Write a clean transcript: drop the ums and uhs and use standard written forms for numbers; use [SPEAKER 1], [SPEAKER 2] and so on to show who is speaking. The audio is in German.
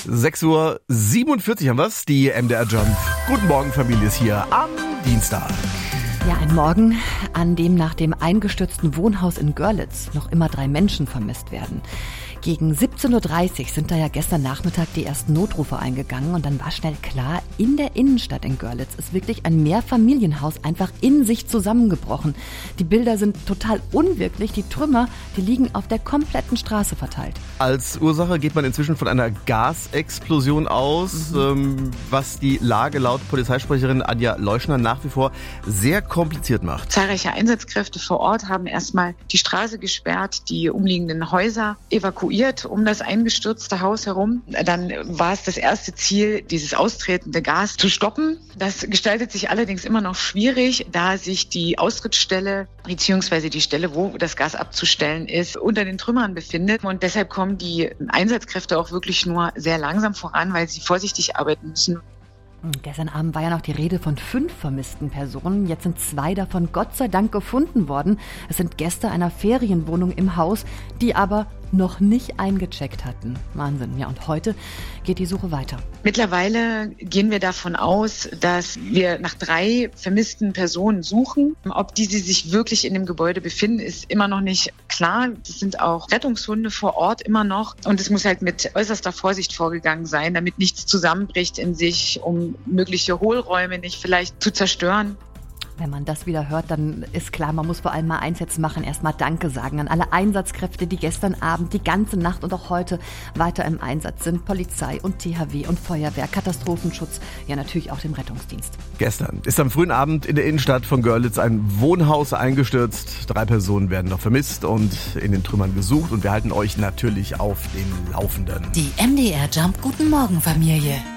[SPEAKER 1] 6:47 Uhr haben wir's, die MDR Jump. Guten Morgen, Familie, ist hier am Dienstag.
[SPEAKER 2] Ja, ein Morgen, an dem nach dem eingestürzten Wohnhaus in Görlitz noch immer 3 Menschen vermisst werden. Gegen 17:30 Uhr sind da ja gestern Nachmittag die ersten Notrufe eingegangen und dann war schnell klar, in der Innenstadt in Görlitz ist wirklich ein Mehrfamilienhaus einfach in sich zusammengebrochen. Die Bilder sind total unwirklich, die Trümmer, die liegen auf der kompletten Straße verteilt.
[SPEAKER 1] Als Ursache geht man inzwischen von einer Gasexplosion aus, was die Lage laut Polizeisprecherin Anja Leuschner nach wie vor sehr kompliziert macht.
[SPEAKER 3] Zahlreiche Einsatzkräfte vor Ort haben erstmal die Straße gesperrt, die umliegenden Häuser evakuiert um das eingestürzte Haus herum. Dann war es das erste Ziel, dieses austretende Gas zu stoppen. Das gestaltet sich allerdings immer noch schwierig, da sich die Austrittsstelle bzw. die Stelle, wo das Gas abzustellen ist, unter den Trümmern befindet. Und deshalb kommen die Einsatzkräfte auch wirklich nur sehr langsam voran, weil sie vorsichtig arbeiten müssen.
[SPEAKER 2] Gestern Abend war ja noch die Rede von 5 vermissten Personen. Jetzt sind 2 davon Gott sei Dank gefunden worden. Es sind Gäste einer Ferienwohnung im Haus, die aber noch nicht eingecheckt hatten. Wahnsinn. Ja, und heute geht die Suche weiter.
[SPEAKER 3] Mittlerweile gehen wir davon aus, dass wir nach 3 vermissten Personen suchen. Ob diese sich wirklich in dem Gebäude befinden, ist immer noch nicht klar. Es sind auch Rettungshunde vor Ort immer noch. Und es muss halt mit äußerster Vorsicht vorgegangen sein, damit nichts zusammenbricht in sich, um mögliche Hohlräume nicht vielleicht zu zerstören.
[SPEAKER 2] Wenn man das wieder hört, dann ist klar, man muss vor allem mal eins jetzt machen, erstmal Danke sagen an alle Einsatzkräfte, die gestern Abend, die ganze Nacht und auch heute weiter im Einsatz sind. Polizei und THW und Feuerwehr, Katastrophenschutz, ja natürlich auch dem Rettungsdienst.
[SPEAKER 1] Gestern ist am frühen Abend in der Innenstadt von Görlitz ein Wohnhaus eingestürzt. 3 Personen werden noch vermisst und in den Trümmern gesucht und wir halten euch natürlich auf dem Laufenden.
[SPEAKER 4] Die MDR Jump Guten Morgen Familie.